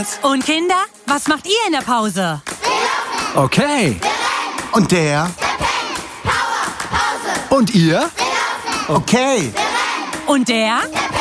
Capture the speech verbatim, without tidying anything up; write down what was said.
was. Und Kinder, was macht ihr in der Pause? Okay. Und der? Und ihr? Okay. Und der?